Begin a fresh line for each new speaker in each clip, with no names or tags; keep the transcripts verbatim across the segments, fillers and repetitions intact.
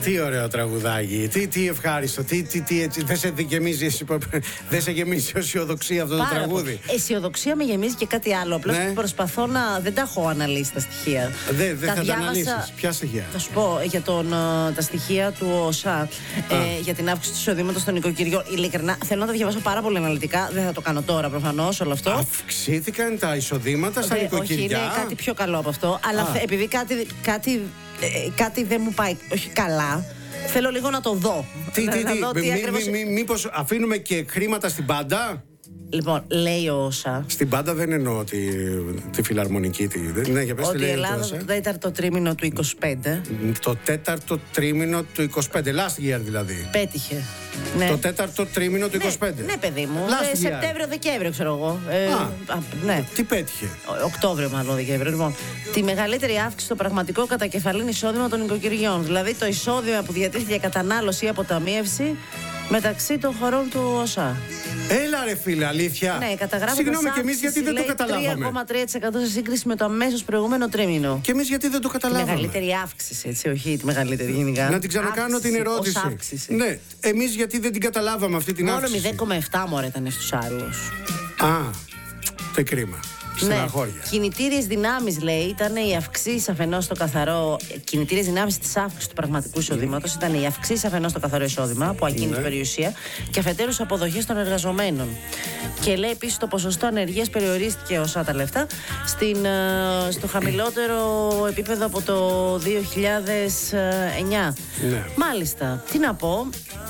Τι ωραίο τραγουδάκι, τι, τι ευχάριστο, τι, τι, τι έτσι. Δεν σε γεμίζει, δεν σε γεμίζει αισιοδοξία αυτό το
Πάρα
τραγούδι.
Αισιοδοξία με γεμίζει και κάτι άλλο. Απλώς
ναι.
προσπαθώ να. Δεν τα έχω αναλύσει τα στοιχεία.
Δεν δε θα
διάβασα...
τα αναλύσεις. Ποια στοιχεία?
Θα σου πω για τον, τα στοιχεία του ΟΣΑ ε, για την αύξηση του εισοδήματος των νοικοκυριών. Ειλικρινά θέλω να τα διαβάσω πάρα πολύ αναλυτικά. Δεν θα το κάνω τώρα προφανώς όλο αυτό.
Αυξήθηκαν τα εισοδήματα στα νοικοκυριά.
Όχι, είναι κάτι πιο καλό από αυτό. Αλλά Α. επειδή κάτι. κάτι Ε, κάτι δεν μου πάει όχι καλά. Θέλω λίγο να το δω.
Τι, τι, τι,
δω τι
μη,
ακριβώς...
μη, μη, μήπως αφήνουμε και χρήματα στην πάντα?
Λοιπόν, λέει ο ΩΣΑ.
Στην πάντα δεν εννοώ τη, τη φιλαρμονική. Τη, ναι, για πες,
ότι
τι λέει
η Ελλάδα το τέταρτο τρίμηνο του είκοσι πέντε.
Το τέταρτο τρίμηνο του είκοσι πέντε. Last year δηλαδή.
Πέτυχε. Ναι.
Το τέταρτο τρίμηνο του είκοσι πέντε.
Ναι, ναι παιδί μου.
Ε,
Σεπτέμβριο-Δεκέμβριο, ξέρω εγώ. Ε,
Α,
α, ναι.
Τι πέτυχε?
Οκτώβριο, μάλλον Δεκέμβριο. Λοιπόν, τη μεγαλύτερη αύξηση στο πραγματικό κατακεφαλήν εισόδημα των νοικοκυριών. Δηλαδή το εισόδημα που διατίθεται για κατανάλωση ή αποταμίευση μεταξύ των χωρών του ΩΣΑ.
Έλα ρε φίλε, αλήθεια.
Ναι, καταγράφοντας.
Συγγνώμη, και εμείς γιατί δεν το καταλάβαμε.
τρία κόμμα τρία τοις εκατό σε σύγκριση με το αμέσως προηγούμενο τρίμηνο.
Και εμείς γιατί δεν το καταλάβαμε.
Τη μεγαλύτερη αύξηση, έτσι, όχι τη μεγαλύτερη γενικά.
Να την ξανακάνω
αύξηση,
την ερώτηση.
ως αύξηση.
Ναι, εμείς γιατί δεν την καταλάβαμε αυτή την
Μόνο
αύξηση.
μηδέν κόμμα επτά μωρέ ήταν στους άλλους.
Α, το κρίμα.
Ναι. Κινητήριες δυνάμεις, λέει, ήταν οι αυξήσεις αφενός στο καθαρό. Κινητήριες δυνάμεις της αύξησης του πραγματικού εισοδήματος ήταν οι αυξήσεις αφενός στο καθαρό εισόδημα, που ακίνητη ναι. περιουσία, και αφετέρου αποδοχές των εργαζομένων. Και λέει επίσης το ποσοστό ανεργίας περιορίστηκε ως τα λεφτά στην, στο χαμηλότερο επίπεδο από το δύο χιλιάδες εννιά. Ναι. Μάλιστα. Τι να πω.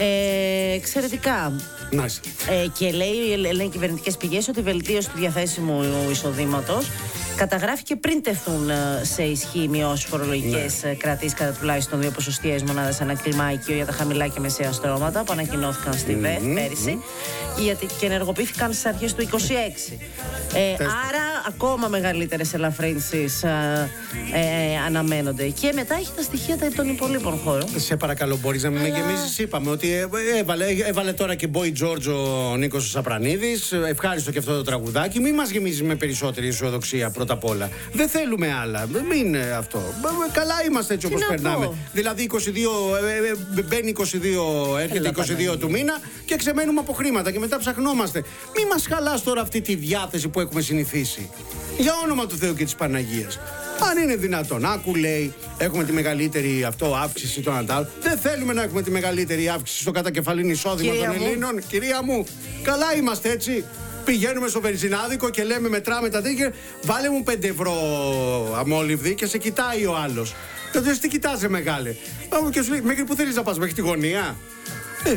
Ε, εξαιρετικά.
Nice.
Ε, και λέει, λένε οι κυβερνητικές πηγές ότι η βελτίωση του διαθέσιμου εισοδήματος καταγράφηκε πριν τεθούν σε ισχύ μειώσεις φορολογικές ναι. κρατήσεις κατά τουλάχιστον δύο ποσοστιαίες μονάδες ανά κλιμάκιο για τα χαμηλά και μεσαία στρώματα που ανακοινώθηκαν στη ΒΕΘ mm-hmm. πέρυσι mm-hmm. γιατί και ενεργοποιήθηκαν στις αρχές του είκοσι έξι. Ε, άρα ακόμα μεγαλύτερες ελαφρύνσεις ε, ε, αναμένονται. Και μετά έχει τα στοιχεία των υπολείπων χώρων.
Σε παρακαλώ, μπορείς να μην Αλλά... με γεμίσεις? Είπαμε ότι έβαλε, έβαλε τώρα και Boy George ο Νίκος ο Σαπρανίδης. Ευχάριστο και αυτό το τραγουδάκι. Μην μας γεμίζει με περισσότερη αισιοδοξία πρώτα απ' όλα. Δεν θέλουμε άλλα. Μην είναι αυτό. Καλά είμαστε έτσι όπως περνάμε. Πω. Δηλαδή είκοσι δύο, μπαίνει είκοσι δύο, έρχεται Έλα, είκοσι δύο του μήνα και ξεμένουμε από χρήματα και μετά ψαχνόμαστε. Μην μας χαλάς τώρα αυτή τη διάθεση που έχουμε συνηθίσει. Για όνομα του Θεού και της Παναγίας. Αν είναι δυνατόν, άκου λέει, έχουμε τη μεγαλύτερη αυτό αύξηση των αντάλλων. Δεν θέλουμε να έχουμε τη μεγαλύτερη αύξηση στο κατακεφαλήν εισόδημα των Ελλήνων. Κυρία μου, καλά είμαστε έτσι. Πηγαίνουμε στο βενζινάδικο και λέμε μετράμε τα τέτοια. Βάλε μου πέντε ευρώ αμόλυβδη και σε κοιτάει ο άλλος. Και του τι κοιτάζε μεγάλε. Και σου λέει, μέχρι που θέλεις να πας, μέχρι τη γωνία? Ε.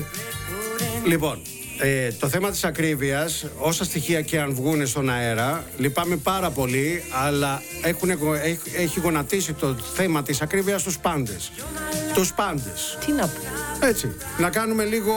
Λοιπόν, ε, το θέμα της ακρίβειας, όσα στοιχεία και αν βγούνε στον αέρα, λυπάμαι πάρα πολύ, αλλά έχουν, έχει, έχει γονατίσει το θέμα της ακρίβειας στους πάντες. Τους πάντες.
Τι να πω.
Έτσι, να κάνουμε λίγο,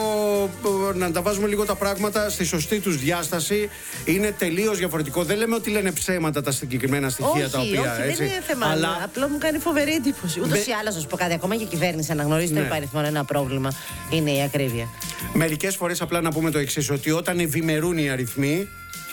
να τα βάζουμε λίγο τα πράγματα στη σωστή τους διάσταση. Είναι τελείως διαφορετικό. Δεν λέμε ότι λένε ψέματα τα συγκεκριμένα στοιχεία
όχι,
τα οποία.
Όχι,
έτσι,
δεν είναι θέμα. Αλλά... Απλά μου κάνει φοβερή εντύπωση. Ούτως ή άλλως, να σου πω κάτι, ακόμα και η κυβέρνηση αναγνωρίζει ναι. το υπαριθμό ένα πρόβλημα. Είναι η ακρίβεια. Μερικές
φορές απλά να πούμε το εξής, ότι όταν ευημερούν οι αριθμοί,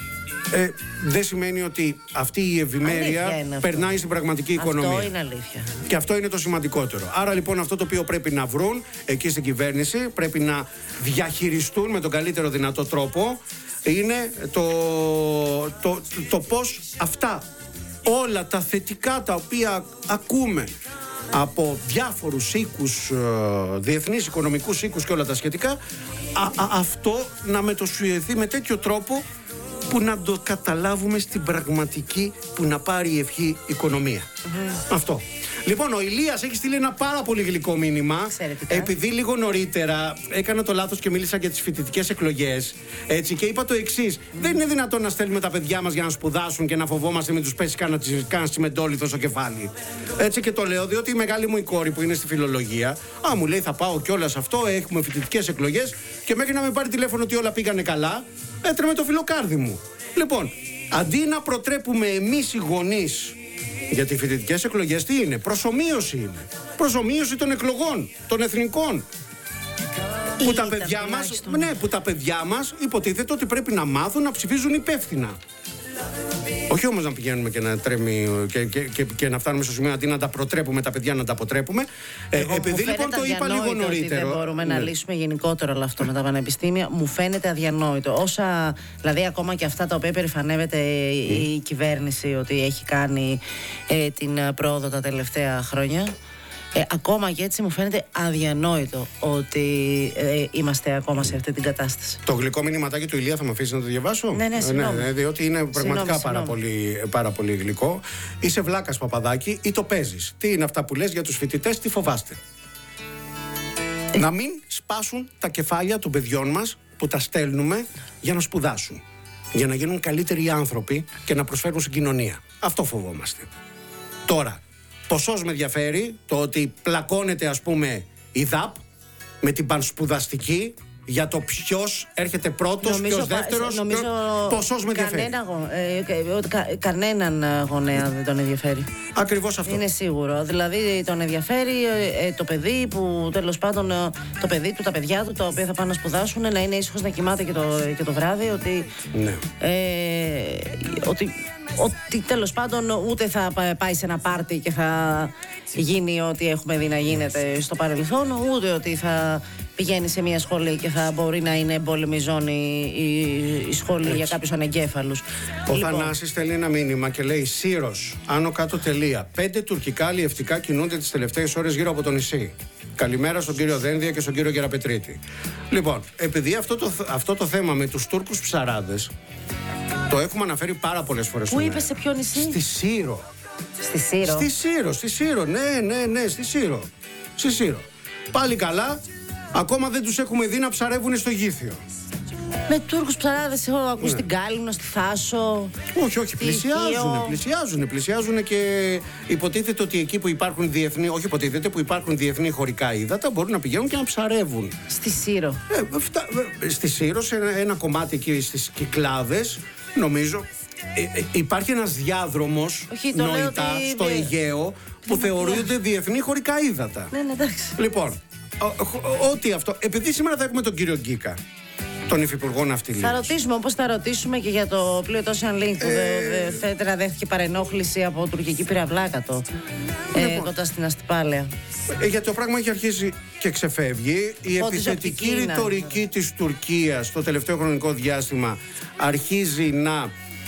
Ε, δεν σημαίνει ότι αυτή η ευημέρεια περνάει στην πραγματική οικονομία.
Αυτό είναι αλήθεια.
Και αυτό είναι το σημαντικότερο. Άρα λοιπόν αυτό το οποίο πρέπει να βρουν εκεί στην κυβέρνηση, πρέπει να διαχειριστούν με τον καλύτερο δυνατό τρόπο, είναι το, το, το, το πώς αυτά όλα τα θετικά τα οποία ακούμε από διάφορους οίκους, διεθνείς οικονομικούς οίκους και όλα τα σχετικά, α, α, αυτό να μετοσχεθεί με τέτοιο τρόπο που να το καταλάβουμε στην πραγματική, που να πάρει η ευχή οικονομία. Mm. Αυτό. Λοιπόν, ο Ηλίας έχει στείλει ένα πάρα πολύ γλυκό μήνυμα. Εξαιρετικά. Επειδή λίγο νωρίτερα έκανα το λάθος και μίλησα για τις φοιτητικές εκλογές. Έτσι, και είπα το εξής. Mm. Δεν είναι δυνατόν να στέλνουμε τα παιδιά μας για να σπουδάσουν και να φοβόμαστε μην τους πέσει κανένα τσιμεντόλιθο στο κεφάλι. Έτσι, και το λέω διότι η μεγάλη μου η κόρη που είναι στη φιλολογία, α, μου λέει θα πάω κιόλας αυτό, έχουμε φοιτητικές εκλογές και μέχρι να με πάρει τηλέφωνο ότι όλα πήγανε καλά, έτρεμε το φιλοκάρδι μου. Λοιπόν, αντί να προτρέπουμε εμείς οι γονείς, γιατί οι φοιτητικές εκλογές τι είναι? Προσομοίωση είναι. Προσομοίωση των εκλογών, των εθνικών. Που τα, παιδιά μας, ναι, που τα παιδιά μας υποτίθεται ότι πρέπει να μάθουν να ψηφίζουν υπεύθυνα. Όχι όμως να πηγαίνουμε και να τρέμει και, και, και, και να φτάνουμε στο σημείο αντί να τα προτρέπουμε τα παιδιά να τα αποτρέπουμε. Ε, επειδή λοιπόν το είπα λίγο νωρίτερα.
Δεν μπορούμε
ναι.
να λύσουμε γενικότερο όλο αυτό με τα πανεπιστήμια. Μου φαίνεται αδιανόητο. Όσα, δηλαδή, ακόμα και αυτά τα οποία περηφανεύεται η, mm. η κυβέρνηση ότι έχει κάνει ε, την πρόοδο τα τελευταία χρόνια. Ε, ακόμα και έτσι μου φαίνεται αδιανόητο ότι ε, είμαστε ακόμα σε αυτή την κατάσταση.
Το γλυκό μηνυματάκι του Ηλία θα με αφήσει να το διαβάσω?
Ναι, ναι, συγγνώμη.
Ναι, διότι είναι πραγματικά
συγγνώμη,
πάρα,
συγγνώμη.
Πολύ, πάρα πολύ γλυκό. Είσαι βλάκας, Παπαδάκη, ή το παίζεις? Τι είναι αυτά που λες για τους φοιτητές, τι φοβάστε? Ε. Να μην σπάσουν τα κεφάλια των παιδιών μας που τα στέλνουμε για να σπουδάσουν. Για να γίνουν καλύτεροι άνθρωποι και να προσφέρουν στην κοινωνία. Αυτό φοβόμαστε. Τώρα, ποσός με ενδιαφέρει το ότι πλακώνεται, ας πούμε, η ΔΑΠ με την πανσπουδαστική για το ποιος έρχεται πρώτος, ποιος δεύτερος.
Νομίζω
ποσός με ενδιαφέρει.
Κανένα, ε, κα, κανέναν γονέα δεν τον ενδιαφέρει.
Ακριβώς αυτό.
Είναι σίγουρο. Δηλαδή τον ενδιαφέρει ε, το παιδί που τέλος πάντων ε, το παιδί του, τα παιδιά του τα οποία θα πάνε να σπουδάσουν να είναι ήσυχος να κοιμάται και το, και το βράδυ ότι,
ναι.
ε, ότι ότι τέλος πάντων ούτε θα πάει σε ένα πάρτι και θα γίνει ό,τι έχουμε δει να γίνεται στο παρελθόν, ούτε ότι θα πηγαίνει σε μια σχολή και θα μπορεί να είναι εμπόλεμη ζώνη η, η σχολή έτσι. Για κάποιους ανεγκέφαλους.
Ο
λοιπόν.
Θανάσης στέλνει ένα μήνυμα και λέει: Σύρος, άνω κάτω τελεία. Πέντε τουρκικά αλλιευτικά κινούνται τις τελευταίες ώρες γύρω από το νησί. Καλημέρα στον κύριο Δένδια και στον κύριο Γεραπετρίτη. Λοιπόν, επειδή αυτό το, αυτό το θέμα με τους Τούρκους ψαράδες το έχουμε αναφέρει πάρα πολλές φορές.
Πού είπε, σε ποιο νησί?
Στη Σύρο.
Στη Σύρο.
Στη Σύρο, στη Σύρο, ναι, ναι, ναι, στη Σύρο. Στη Σύρο. Πάλι καλά, ακόμα δεν τους έχουμε δει να ψαρεύουν στο Γήθιο.
Με Τούρκους ψαράδες έχω ακούσει ναι. Την Κάλυμνο, στη Θάσο.
Όχι, όχι, πλησιάζουν, πλησιάζουν, πλησιάζουν και υποτίθεται ότι εκεί που υπάρχουν διεθνή, όχι υποτίθεται που υπάρχουν διεθνή χωρικά ύδατα μπορούν να πηγαίνουν και να ψαρεύουν.
Στη Σύρο.
Ε, φτα, στη Σύρο, σε ένα, ένα κομμάτι εκεί στις Κυκλάδες, νομίζω. Ε, ε, υπάρχει ένας διάδρομος
όχι,
νοητά
ότι...
στο Αιγαίο που θεωρούνται διεθνή χωρικά ύδατα.
Ναι, ναι, εντάξει.
Λοιπόν, ό,τι αυτό. Επειδή σήμερα θα έχουμε τον κύριο Γκίκα, τον Υφυπουργό Ναυτιλίας.
Θα ρωτήσουμε, όπως θα ρωτήσουμε και για το πλοίο Ocean Link που ε... φαίνεται να δέχτηκε παρενόχληση από τουρκική πυραυλάκατο ε, κοντά στην Αστυπάλαια.
Ε, γιατί το πράγμα έχει αρχίσει και ξεφεύγει. Η
Ό,
επιθετική ρητορική της Τουρκίας το τελευταίο χρονικό διάστημα αρχίζει να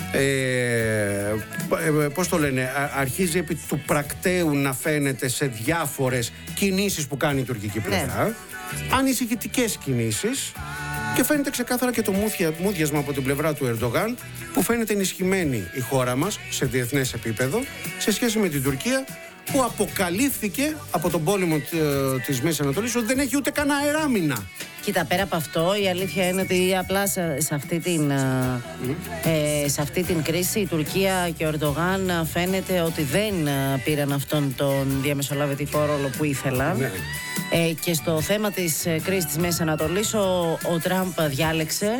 ε, πώς το λένε, αρχίζει επί του πρακτέου να φαίνεται σε διάφορες κινήσεις που κάνει η τουρκική πλευρά. Ναι. Ανησυχητικές κινήσεις. Και φαίνεται ξεκάθαρα και το μούδια, μούδιασμα από την πλευρά του Ερντογάν που φαίνεται ενισχυμένη η χώρα μας σε διεθνές επίπεδο σε σχέση με την Τουρκία που αποκαλύφθηκε από τον πόλεμο της Μέσης Ανατολής ότι δεν έχει ούτε καν αεράμινα.
Κοίτα, πέρα από αυτό, η αλήθεια είναι ότι απλά σε, σε, αυτή, την, mm. ε, σε αυτή την κρίση η Τουρκία και ο Ερντογάν φαίνεται ότι δεν πήραν αυτόν τον διαμεσολαβητικό ρόλο που ήθελαν. Mm. Ε, και στο θέμα της ε, κρίσης της Μέσης Ανατολής ο, ο Τραμπ διάλεξε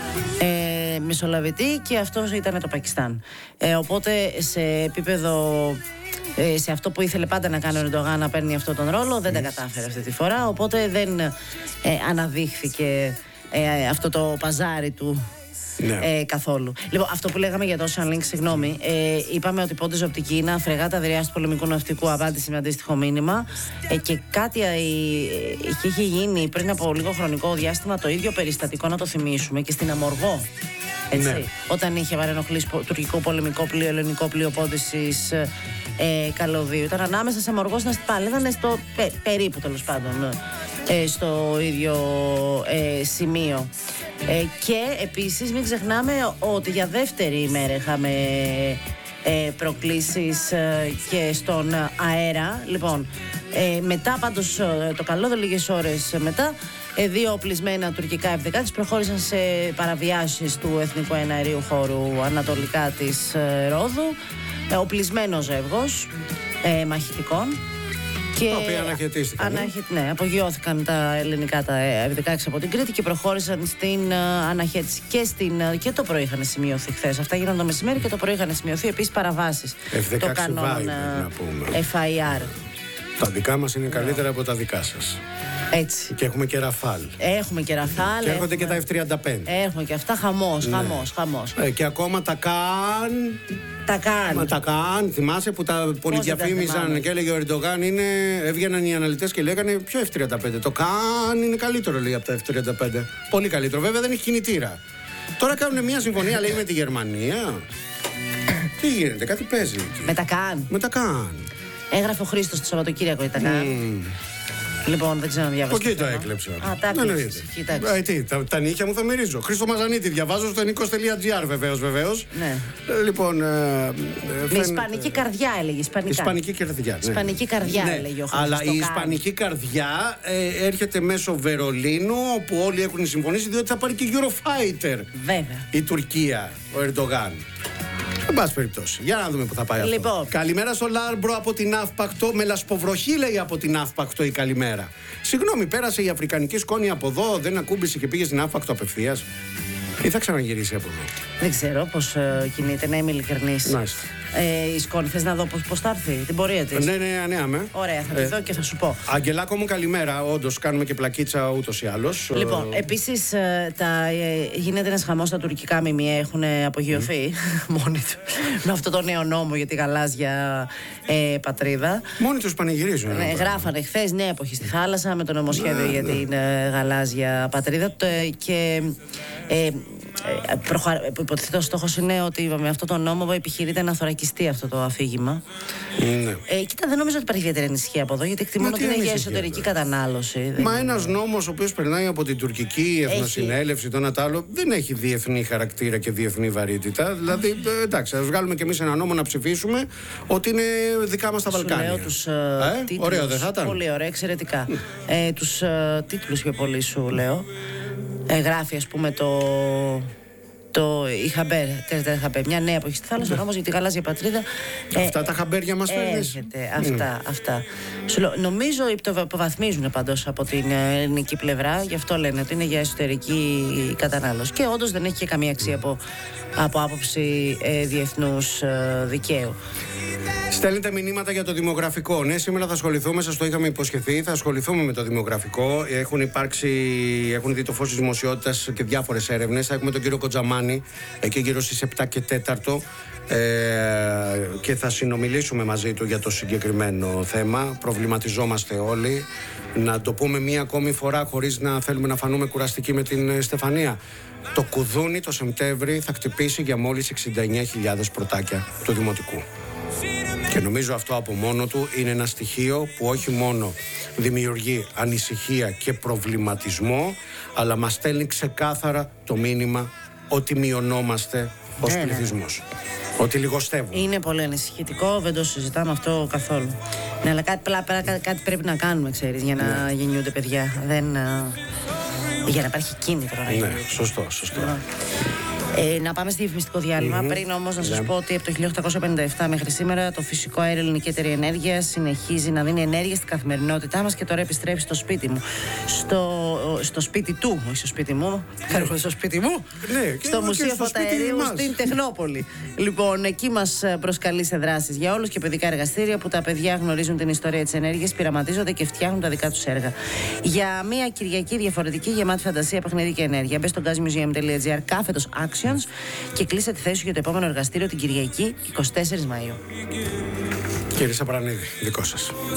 ε, μεσολαβητή και αυτός ήταν το Πακιστάν. Ε, οπότε σε επίπεδο... σε αυτό που ήθελε πάντα να κάνει ο Ερντογάν να παίρνει αυτόν τον ρόλο δεν τα κατάφερε αυτή τη φορά, οπότε δεν ε, αναδείχθηκε ε, αυτό το παζάρι του ναι. ε, καθόλου. Λοιπόν, αυτό που λέγαμε για το Ocean Link, συγγνώμη, ε, είπαμε ότι πόντες οπτική είναι φρεγάτα δρυάς του πολεμικού ναυτικού, απάντηση με αντίστοιχο μήνυμα ε, και κάτι ε, ε, είχε γίνει πριν από λίγο χρονικό διάστημα το ίδιο περιστατικό, να το θυμίσουμε, και στην Αμοργό. Έτσι, ναι. Όταν είχε παρενοχλήσει τουρκικό πολεμικό πλοίο, ελληνικό πλοίο πόντισης ε, καλωδίου. Ήταν ανάμεσα σε Αμοργό στην Αστυπάλαια. Ήταν στο πε, περίπου τέλος πάντων ε, στο ίδιο ε, σημείο. Ε, και επίσης μην ξεχνάμε ότι για δεύτερη ημέρα είχαμε ε, προκλήσεις ε, και στον αέρα. Λοιπόν, ε, μετά πάντως το καλό, λίγες ώρες μετά, δύο οπλισμένα τουρκικά εφ δεκαέξι προχώρησαν σε παραβιάσεις του εθνικού εναερίου χώρου ανατολικά της Ρόδου. Οπλισμένο ζεύγος ε, μαχητικών.
Και τα οποία αναχαιτίστηκαν.
Αναχαι... Ναι, απογειώθηκαν τα ελληνικά τα εφ δεκαέξι από την Κρήτη και προχώρησαν στην uh, αναχέτηση. Και, στην, uh, και το πρωί είχαν σημειωθεί χθες. Αυτά γίνανε το μεσημέρι και το πρωί είχαν σημειωθεί επίσης παραβάσεις.
εφ δεκαέξι
το κανόν uh, εφ άι αρ.
Τα δικά μας είναι καλύτερα από τα δικά σας.
Έτσι.
Και έχουμε και Ραφάλ.
Έχουμε και Ραφάλ.
Και έρχονται
έχουμε...
και τα εφ τριάντα πέντε.
Έχουμε και αυτά. Χαμός,
ναι.
χαμός, χαμός.
Ε, και ακόμα τα Καν.
Τα Καν.
Μα τα Καν, θυμάσαι που τα πολυδιαφήμιζαν και έλεγε ο Ερντογάν είναι. Έβγαιναν οι αναλυτές και λέγανε ποιο εφ τριάντα πέντε. Το Καν είναι καλύτερο, λέει, από τα εφ τριάντα πέντε. Πολύ καλύτερο. Βέβαια δεν έχει κινητήρα. Τώρα κάνουν μια συμφωνία, λέει, με τη Γερμανία. Τι γίνεται, κάτι παίζει εκεί.
Με τα Καν.
Με τα Καν.
Έγραφε ο Χρήστος το Σαββατοκύριακο για τα Καν. Mm. Λοιπόν, δεν ξέρω να διαβάσω.
Εκεί τα έκλεψα.
Α, τα έκλεψες.
Ε, τι, τα, τα νύχια μου θα μυρίζω. Χρήστο Μαζανίτη, διαβάζω στο ενίκος τελεία τζι άρ βεβαίως, βεβαίως.
Ναι.
Ε, λοιπόν. Ε,
με
φαίν...
ισπανική καρδιά έλεγε. Ισπανικά.
Ισπανική καρδιά. Ναι.
Ισπανική καρδιά
ναι.
έλεγε ο Χρήστος.
Αλλά η ισπανική καρδιά ε, έρχεται μέσω Βερολίνου, όπου όλοι έχουν συμφωνήσει, διότι θα πάρει και Eurofighter.
Βέβαια.
Η Τουρκία, ο Ερντογάν. Εν πάση περιπτώσει. Για να δούμε που θα πάει
λοιπόν.
αυτό. Καλημέρα στο Λάρμπρο από την Αύπακτο. Με λασποβροχή, λέει, από την Αύπακτο η καλημέρα. Συγγνώμη, πέρασε η αφρικανική σκόνη από εδώ, δεν ακούμπησε και πήγε στην Αύπακτο απευθείας. Ή θα ξαναγυρίσει από εδώ.
Δεν ξέρω πώς ε, κινείται, να είμαι ειλικρινής. Ε, η σκόνη, θες να δω πώς, πώς θα έρθει, την πορεία της.
Ναι, ναι, ναι, ναι.
Ωραία, θα τη δω ε, και θα σου πω.
Αγγελάκο μου, καλημέρα. Όντως, κάνουμε και πλακίτσα ούτως ή άλλως.
Λοιπόν, επίσης ε, τα, ε, γίνεται ένας χαμός στα τουρκικά ΜΜΕ, έχουν απογειωθεί mm. μόνοι του. Με αυτό το νέο νόμο για τη γαλάζια ε, πατρίδα.
Μόνοι τους πανηγυρίζουν.
Ναι, γράφανε χθες νέα εποχή στη θάλασσα με το νομοσχέδιο ναι, για ναι. την ε, γαλάζια πατρίδα. Και. Ε, υποτίθεται ο στόχος είναι ότι με αυτό το νόμο επιχειρείται να θωρακιστεί αυτό το αφήγημα.
Ναι.
Ε, κοίτα, δεν νομίζω ότι υπάρχει ιδιαίτερη ανησυχία από εδώ, γιατί εκτιμούν ότι είναι για εσωτερική κατανάλωση.
Μα ένας νόμος ο οποίος περνάει από την τουρκική εθνοσυνέλευση, το ένα τ' άλλο, δεν έχει διεθνή χαρακτήρα και διεθνή βαρύτητα. Δηλαδή, εντάξει, ας βγάλουμε κι εμείς ένα νόμο να ψηφίσουμε ότι είναι δικά μας τα Βαλκάνια.
Λέω τους ε, τίτλους.
Ωραίο, δεν θα ήταν.
Πολύ ωραία, εξαιρετικά. ε, τους ε, τίτλους πιο πολύ σου λέω. Ε, γράφει, ας πούμε, το. Το η Χαμπέρ, μια νέα εποχή στη θάλασσα, όμως για τη γαλάζια πατρίδα.
Αυτά ε, τα χαμπέρια μας φέρνεις.
Έρχεται, αυτά, mm. αυτά. Σου, νομίζω το υποβαθμίζουν πάντως από την ελληνική πλευρά, γι' αυτό λένε ότι είναι για εσωτερική κατανάλωση. Και όντως δεν έχει και καμία αξία από, από άποψη ε, διεθνούς ε, δικαίου.
Στέλνετε μηνύματα για το δημογραφικό. Ναι, σήμερα θα ασχοληθούμε, σας το είχαμε υποσχεθεί. Θα ασχοληθούμε με το δημογραφικό. Έχουν υπάρξει, έχουν δει το φως της δημοσιότητας και διάφορες έρευνες. Θα έχουμε τον κύριο Κοντζαμάνη εκεί γύρω στις επτά και τέταρτο. Ε, και θα συνομιλήσουμε μαζί του για το συγκεκριμένο θέμα. Προβληματιζόμαστε όλοι. Να το πούμε μία ακόμη φορά, χωρίς να θέλουμε να φανούμε κουραστικοί με την Στεφανία. Το κουδούνι το Σεπτέμβρη θα χτυπήσει για μόλις εξήντα εννέα χιλιάδες πρωτάκια του Δημοτικού. Και νομίζω αυτό από μόνο του είναι ένα στοιχείο που όχι μόνο δημιουργεί ανησυχία και προβληματισμό, αλλά μας στέλνει ξεκάθαρα το μήνυμα ότι μειωνόμαστε ως ναι, πληθυσμός. Ναι. Ότι λιγοστεύουμε.
Είναι πολύ ανησυχητικό, δεν το συζητάμε αυτό καθόλου. Ναι, αλλά κάτι, κάτι, κάτι πρέπει να κάνουμε, ξέρεις, για να ναι. γεννιούνται παιδιά. Δεν, για να υπάρχει κίνητρο να γεννιούνται.
Ναι, σωστό, σωστό. Ναι.
Ε, να πάμε στη διαφημιστικό διάλειμμα. Mm-hmm. Πριν όμως να σας yeah. πω ότι από το χίλια οκτακόσια πενήντα επτά μέχρι σήμερα το φυσικό αέριο Ελληνική Εταιρεία Ενέργειας συνεχίζει να δίνει ενέργεια στην καθημερινότητά μας και τώρα επιστρέφει στο σπίτι μου. Στο, στο σπίτι του, όχι στο σπίτι μου. Κάρω στο σπίτι μου.
Ναι,
στο Μουσείο Φωταερίου στην Τεχνόπολη. Λοιπόν, εκεί μας προσκαλεί σε δράσεις για όλους και παιδικά εργαστήρια που τα παιδιά γνωρίζουν την ιστορία της ενέργειας, πειραματίζονται και φτιάχνουν τα δικά τους έργα. Για μια Κυριακή διαφορετική, γεμάτη φαντασία, παιχνίδι και ενέργεια. Μπες στο gazmuseum τελεία gr κάθετος Actions και κλείσε τη θέση σου για το επόμενο εργαστήριο την Κυριακή εικοστή τέταρτη Μαΐου.
Κύριε Σαπρανίδη, δικό σας.